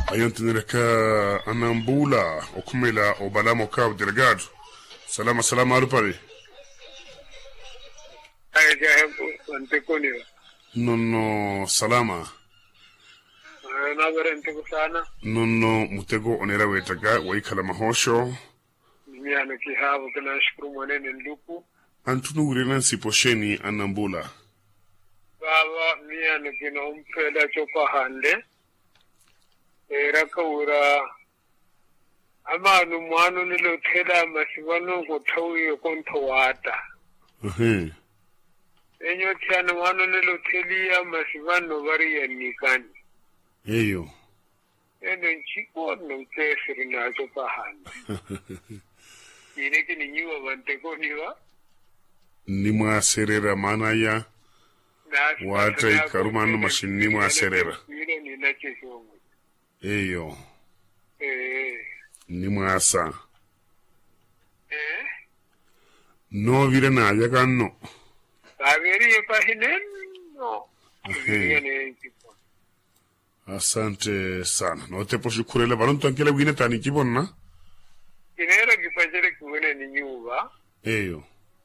ayontinireka anambula okumela obalamo ka delegado salama arupare nonno salama na barente ko sana nonno mutego onera wetaga waikala mahosho miano ki hawo kana shukuru mwanene nduku antunu urena siposheni anambula baba miano kina umpela chopa hande era kaura amanu mwanu nilo tela masivano ko thawi ko nthwata enyo tshana mwanu nilo telia masivano bari yanikani eyo eno nchiko no tesiri na chopa hande ine kini nyiwa banteko niwa ni mwaserera mana ya wata ikarumanu mashini mwaserera eyo ni mwasa no vire na yaga no averi epahineno asante sana no te poshukurele balon tankele wine tani kibonna inera gipajere kuwene ni nyuba eyo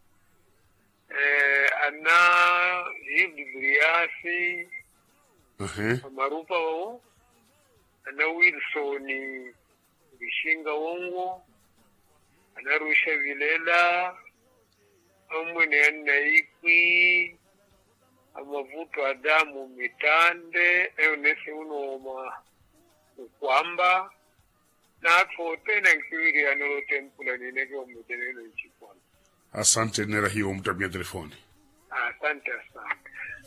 ana Ibriasi Marupa wo ana Wilson Bishinga wongo ana Rusha Vilela amwene anaikwi amavuto Adamu Mitande eonesi unoma ukwamba na fote na nkiwiri anorote mpula nineke omuteneno nchipwana. Asante nera hiyo mtabia telefoni. Asante.